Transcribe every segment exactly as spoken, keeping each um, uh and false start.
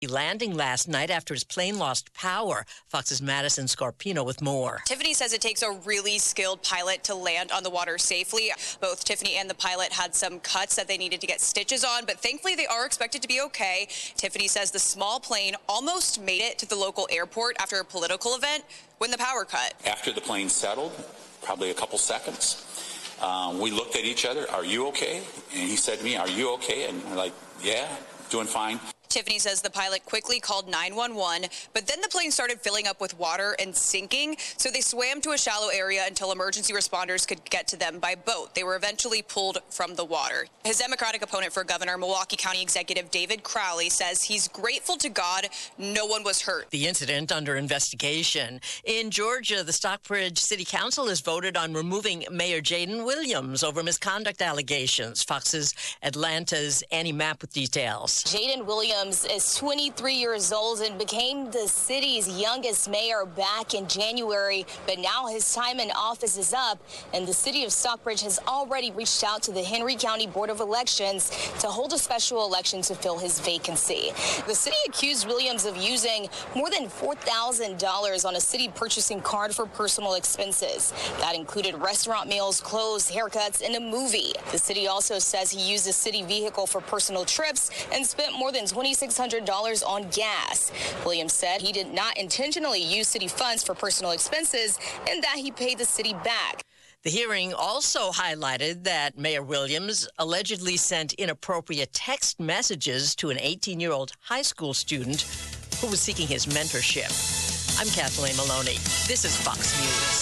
landing last night after his plane lost power. Fox's Madison Scarpino with more. Tiffany says it takes a really skilled pilot to land on the water safely. Both Tiffany and the pilot had some cuts that they needed to get stitches on, but thankfully they are expected to be okay. Tiffany says the small plane almost made it to the local airport after a political event when the power cut. After the plane settled, probably a couple seconds, um, we looked at each other. Are you okay? And he said to me, are you okay? And we're like, yeah, doing fine. Tiffany says the pilot quickly called nine one one, but then the plane started filling up with water and sinking, so they swam to a shallow area until emergency responders could get to them by boat. They were eventually pulled from the water. His Democratic opponent for governor, Milwaukee County Executive David Crowley, says he's grateful to God no one was hurt. The incident under investigation. In Georgia, the Stockbridge City Council has voted on removing Mayor Jaden Williams over misconduct allegations. Fox's Atlanta's Annie Mapp with details. Jaden Williams is twenty-three years old and became the city's youngest mayor back in January, but now his time in office is up, and the city of Stockbridge has already reached out to the Henry County Board of Elections to hold a special election to fill his vacancy. The city accused Williams of using more than four thousand dollars on a city purchasing card for personal expenses. That included restaurant meals, clothes, haircuts, and a movie. The city also says he used a city vehicle for personal trips and spent more than twenty-six hundred dollars on gas. Williams said he did not intentionally use city funds for personal expenses and that he paid the city back. The hearing also highlighted that Mayor Williams allegedly sent inappropriate text messages to an eighteen-year-old high school student who was seeking his mentorship. I'm Kathleen Maloney. This is Fox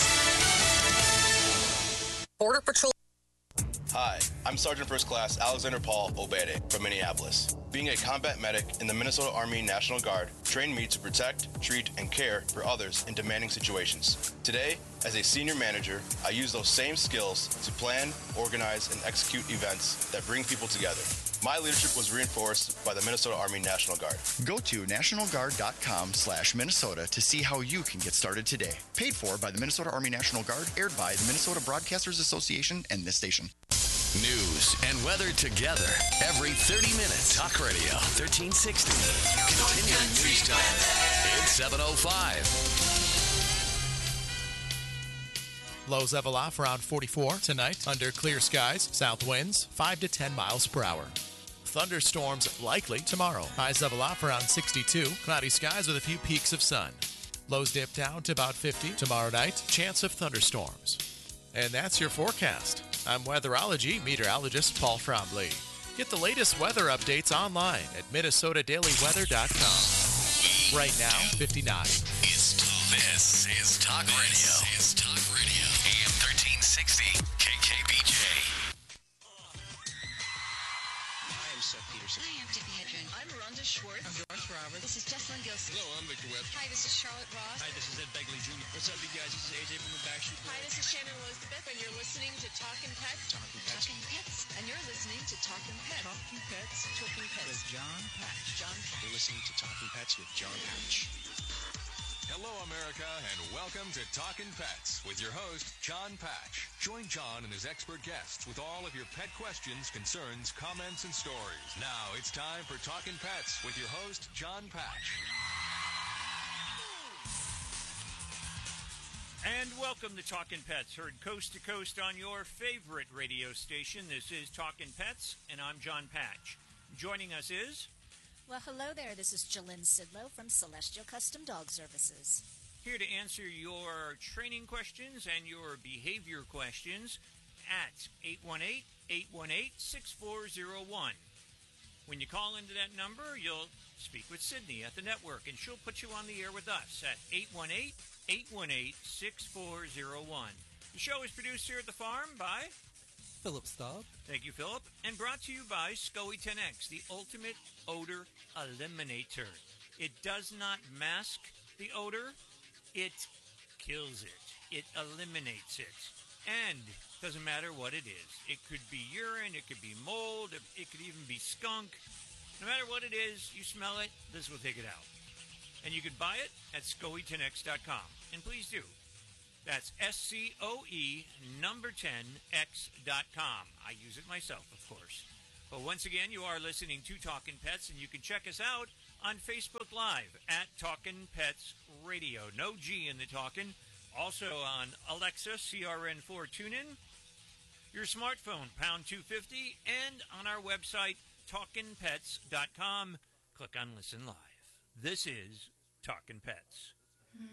News. Border Patrol. Hi, I'm Sergeant First Class Alexander Paul Obede from Minneapolis. Being a combat medic in the Minnesota Army National Guard trained me to protect, treat, and care for others in demanding situations. Today, as a senior manager, I use those same skills to plan, organize, and execute events that bring people together. My leadership was reinforced by the Minnesota Army National Guard. Go to national guard dot com slash Minnesota to see how you can get started today. Paid for by the Minnesota Army National Guard, aired by the Minnesota Broadcasters Association and this station. News and weather together every thirty minutes. Talk Radio thirteen sixty. Continuing news time. It's seven oh five. Lows level off around forty-four tonight under clear skies. South winds five to ten miles per hour. Thunderstorms likely tomorrow. Highs level off around sixty-two. Cloudy skies with a few peaks of sun. Lows dip down to about fifty tomorrow night. Chance of thunderstorms. And that's your forecast. I'm weatherology meteorologist Paul Trombley. Get the latest weather updates online at minnesota daily weather dot com. Right now, fifty-nine. It's, this is Talk Radio. This is Talk Radio. A M thirteen sixty K K B J. Hi, I'm Seth Peterson. Hi, I'm Tiffany Hedren. I'm Rhonda Schwartz. I'm Josh Roberts. This is Jessalyn Gilson. Hello, I'm Victor Webb. Hi, this is Charlotte Ross. Hi, this is Ed Begley Junior What's up, you guys? This is A J from the Backstreet Boys. Hi, this is Shannon Elizabeth, and you're listening to Talkin' Pets. Talkin' Pets. Talkin' Pets. And you're listening to Talkin' Pets. Talking Pets. Talkin' Pets. With John Patch. John Patch. You're listening to Talking Pets with John Patch. Hello, America, and welcome to Talkin' Pets with your host, John Patch. Join John and his expert guests with all of your pet questions, concerns, comments, and stories. Now it's time for Talkin' Pets with your host, John Patch. And welcome to Talkin' Pets, heard coast to coast on your favorite radio station. This is Talkin' Pets, and I'm John Patch. Joining us is... Well, hello there. This is Jalynn Sidlow from Celestial Custom Dog Services. Here to answer your training questions and your behavior questions at eight one eight, eight one eight, six four zero one. When you call into that number, you'll speak with Sydney at the network, and she'll put you on the air with us at eight one eight, eight one eight, six four zero one. The show is produced here at the farm by... Philip Staub. Thank you, Philip. And brought to you by SCOE ten X, the ultimate odor eliminator. It does not mask the odor, it kills it. It eliminates it. And doesn't matter what it is. It could be urine, it could be mold, it could even be skunk. No matter what it is, you smell it, this will take it out. And you can buy it at scoe ten x dot com. And please do. That's S C O E number ten X dot com. I use it myself, of course. But once again, you are listening to Talkin' Pets, and you can check us out on Facebook Live at Talkin' Pets Radio. No G in the talkin'. Also on Alexa, C R N four TuneIn, your smartphone, pound two fifty, and on our website, talkin pets dot com. Click on Listen Live. This is Talkin' Pets.